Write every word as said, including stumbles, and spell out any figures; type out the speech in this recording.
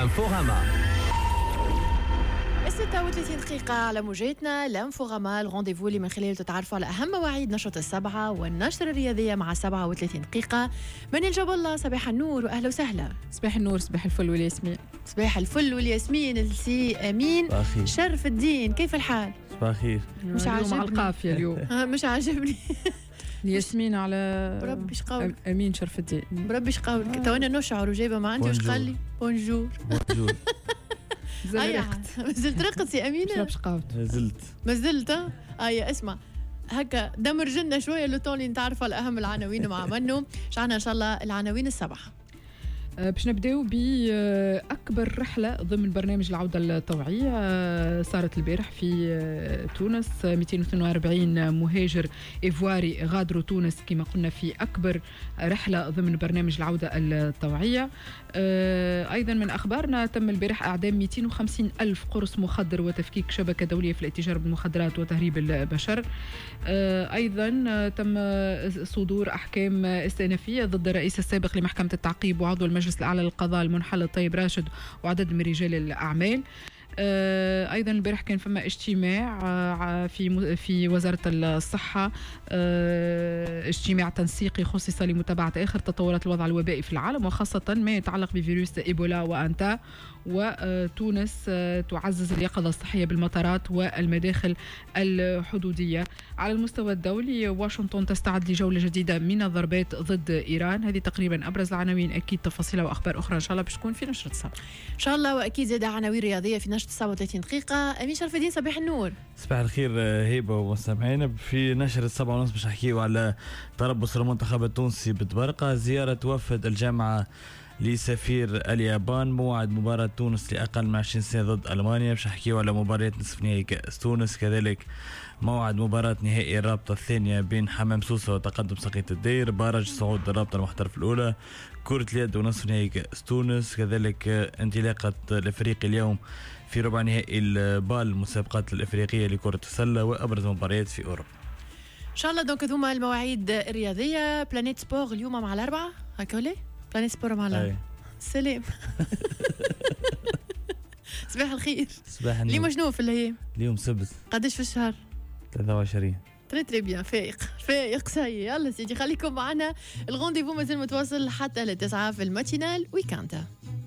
لانفوغاما. ستة وثلاثين دقيقة على موجاتنا لانفوغاما، الرونديفو اللي من خلاله تتعرفوا على أهم مواعيد نشرة السبعة والنشرة الرياضية مع سبعة وثلاثين دقيقة. من الجبل الله، صباح النور وأهلا وسهلا. صباح النور، صباح الفل والياسمين. صباح الفل والياسمين. السي أمين شرف الدين، كيف الحال؟ صباح الخير. مش عاجبني مع القافية اليوم. مش عاجبني. ياسمين على بربي شقاول. أمين شرف الدين. بربي شقاول. تونا نشعر وجايبة ما عندي، وش قال لي؟ بونجور. بونجور. أيه مازلت رقص يا أمينة؟ شرب شقاوت. مازلت مازلت ها؟ أيه اسمع هكا دمر لنا شوية لو اللي نتعرف على أهم العناوين مع منو. شعنا إن شاء الله العناوين السبعة. باش نبداو بأكبر رحلة ضمن برنامج العودة الطوعية صارت البارح في تونس. مئتين واثنين وأربعين مهاجر إيفواري غادروا تونس كما قلنا في أكبر رحلة ضمن برنامج العودة الطوعية. أيضا من أخبارنا تم البارح أعدام مئتين وخمسين ألف قرص مخدر وتفكيك شبكة دولية في الاتجار بالمخدرات وتهريب البشر. أيضا تم صدور أحكام استئنافية ضد الرئيس السابق لمحكمة التعقيب وعضو المجلس الأعلى للقضاء المنحل الطيب راشد وعدد من رجال الأعمال. أيضا البارح كان فما اجتماع في في وزارة الصحة، اجتماع تنسيقي خصص لمتابعة آخر تطورات الوضع الوبائي في العالم وخاصة ما يتعلق بفيروس إيبولا وأنتا. وتونس تعزز اليقظة الصحية بالمطارات والمداخل الحدودية. على المستوى الدولي واشنطن تستعد لجولة جديدة من الضربات ضد إيران. هذه تقريبا أبرز العناوين، أكيد تفاصيلها وأخبار أخرى إن شاء الله باش تكون في نشرة السبعة إن شاء الله، وأكيد زاد عناوين رياضية في نشرة سبعة وثلاثين دقيقة. أمين شرف الدين، صباح النور. صباح الخير هيبة ومستمعينا. في نشرة سبعة ونص باش نحكيو على تربص المنتخب التونسي بتبرقة، زيارة وفد الجامعة لسفير اليابان، موعد مباراة تونس لأقل من عشرين سنة ضد ألمانيا، باش نحكيو على مباريات نصف نهائي كأس تونس، كذلك موعد مباراة نهائي الرابطة الثانية بين حمام سوسة وتقدم سقيط الدير، بارج صعود الرابطة المحترف الأولى، كرة اليد ونصف نهائي كأس تونس، كذلك انطلاقة الإفريقي اليوم في ربع نهائي البال المسابقات الإفريقية لكرة السلة، وأبرز مباريات في أوروبا إن شاء الله. دونك هذوما المواعيد الرياضية. بلانيت سبور اليوم مع الأربعة هكولي. بلانيت سبور مع الأربعة. سلام. صباح الخير. صباح النور. اليوم شنو في الأيام؟ اليوم سبت. قديش في الشهر؟ ثلاثة وعشرين. تري تري بيان، فايق فايق ساي. يلا سيدي خليكم معنا، الغونديفو مازال متواصل حتى لتسعة في الماتينال ويكاندا.